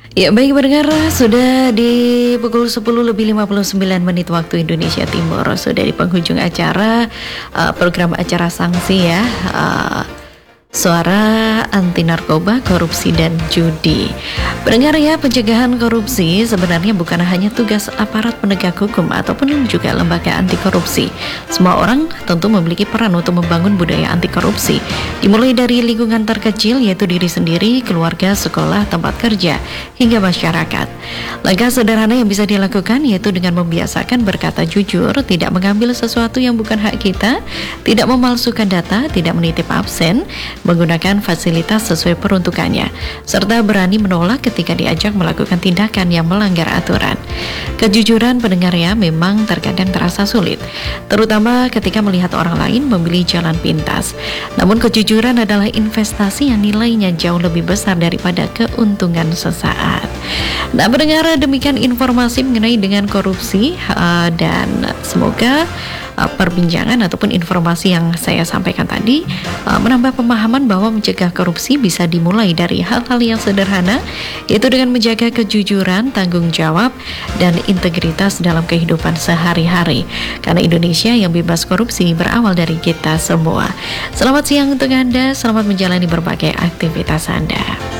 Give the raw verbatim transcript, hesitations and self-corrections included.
Ya baik pendengar, sudah di pukul sepuluh lebih lima puluh sembilan menit waktu Indonesia Timur. Sudah di penghujung acara uh, program acara sanksi ya, uh, Suara Anti Narkoba, Korupsi dan Judi. Pendengar ya, pencegahan korupsi sebenarnya bukan hanya tugas aparat penegak hukum ataupun juga lembaga anti korupsi. Semua orang tentu memiliki peran untuk membangun budaya anti korupsi, dimulai dari lingkungan terkecil yaitu diri sendiri, keluarga, sekolah, tempat kerja, hingga masyarakat. Langkah sederhana yang bisa dilakukan yaitu dengan membiasakan berkata jujur, tidak mengambil sesuatu yang bukan hak kita, tidak memalsukan data, tidak menitip absen, menggunakan fasilitas sesuai peruntukannya, serta berani menolak ketika diajak melakukan tindakan yang melanggar aturan. Kejujuran pendengar ya memang terkadang terasa sulit, terutama ketika melihat orang lain memilih jalan pintas. Namun kejujuran adalah investasi yang nilainya jauh lebih besar daripada keuntungan sesaat. Nah pendengar, demikian informasi mengenai dengan korupsi uh, dan semoga uh, perbincangan ataupun informasi yang saya sampaikan tadi uh, menambah pemahaman bahwa mencegah korupsi bisa dimulai dari hal-hal yang sederhana, yaitu dengan menjaga kejujuran, tanggung jawab, dan integritas dalam kehidupan sehari-hari. Karena Indonesia yang bebas korupsi berawal dari kita semua. Selamat siang untuk Anda, selamat menjalani berbagai aktivitas Anda.